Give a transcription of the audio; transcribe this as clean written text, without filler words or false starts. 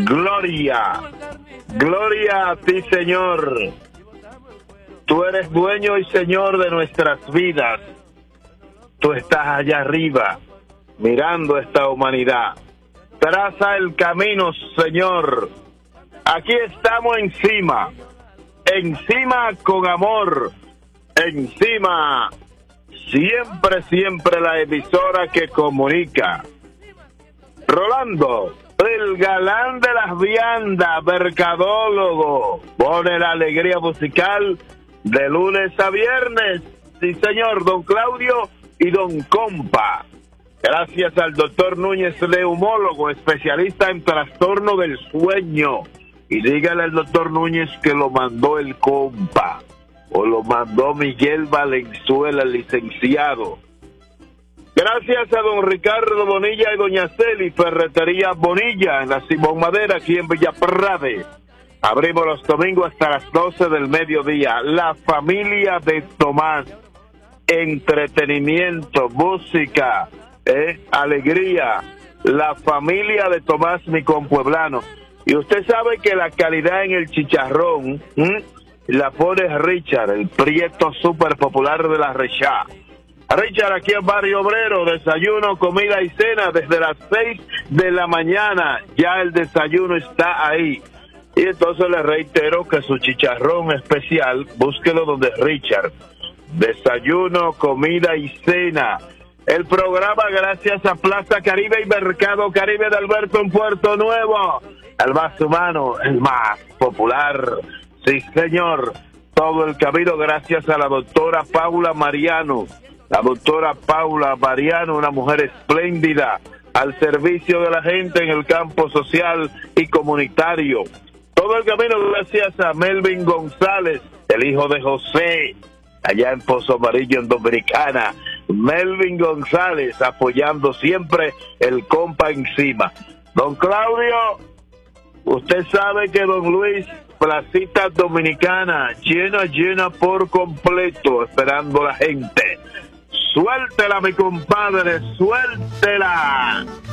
Gloria, gloria a ti, Señor. Tú eres dueño y Señor de nuestras vidas. Tú estás allá arriba, mirando esta humanidad. Traza el camino, Señor. Aquí estamos encima con amor, encima, siempre la emisora que comunica. Rolando, el galán de las viandas, mercadólogo, pone la alegría musical de lunes a viernes. Sí, señor, don Claudio y don Compa. Gracias al doctor Núñez, neumólogo, especialista en trastorno del sueño. Y dígale al doctor Núñez que lo mandó el Compa, o lo mandó Miguel Valenzuela, el licenciado. Gracias a don Ricardo Bonilla y doña Celi, Ferretería Bonilla, en la Simón Madera, aquí en Villaprade. Abrimos los domingos hasta las 12 del mediodía. La familia de Tomás, entretenimiento, música, alegría. La familia de Tomás, mi compueblano. Y usted sabe que la calidad en el chicharrón la pone Richard, el prieto súper popular de la Rechá. Richard, aquí en Barrio Obrero, desayuno, comida y cena desde las 6 de la mañana. Ya el desayuno está ahí. Y entonces le reitero que su chicharrón especial, búsquelo donde Richard. Desayuno, comida y cena. El programa gracias a Plaza Caribe y Mercado Caribe de Alberto en Puerto Nuevo. El más humano, el más popular. Sí, señor. Todo el camino gracias a la doctora Paula Mariano. La doctora Paula Mariano, una mujer espléndida, al servicio de la gente en el campo social y comunitario. Todo el camino gracias a Melvin González, el hijo de José, allá en Pozo Amarillo, en Dominicana. Melvin González apoyando siempre el Compa encima. Don Claudio, usted sabe que don Luis, Placita Dominicana, llena por completo, esperando a la gente. Suéltela, mi compadre, suéltela.